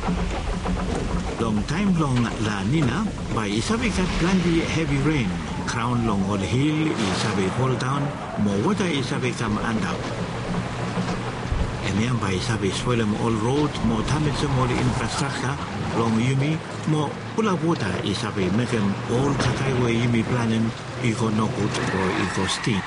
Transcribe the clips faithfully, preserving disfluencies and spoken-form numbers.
Long time long La Nina, by isabi kat plenty heavy rain. Crown long all hill isabi fall down, more water isabi come andap. Emian by isabi swellem all road, more damage all infrastructure, long yumi, more pull up water isabi make them all kakai way yumi planning, ego no good or ego steam.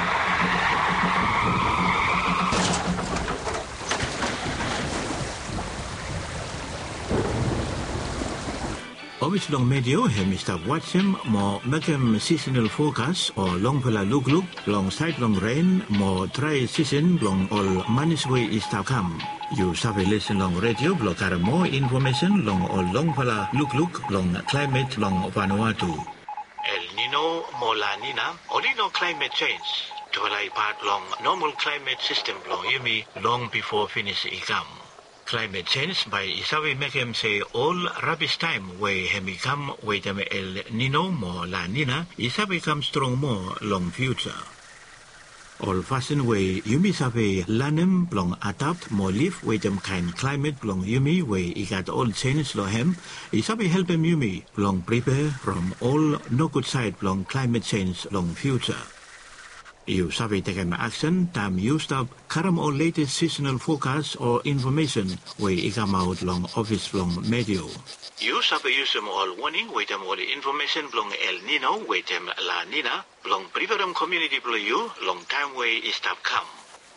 Obis long medio he Mister Watson more make him seasonal forecast or long pela look look long side long rain more dry season long all manis way is to come. You sabi listen long radio blocker more information long all long pela look look long climate long Vanuatu. El Nino more La Nina only no climate change. To like part long normal climate system long yumi long before finish ikam. Climate change by isabi make him say all rubbish time where he become wait him El Nino more La Nina isabi come strong more long future. All fashion way yumi sabi lanem long adapt more live wait him kind climate long yumi way he got all change lo him isabi help him yumi long prepare from all no good side long climate change long future. You sabi take an action, time used up karam or latest seasonal forecast or information where it come out long office long medio. You sabi use them all warning with them all the information long El Nino with them La Nina long prepare community below you long time way is stop come.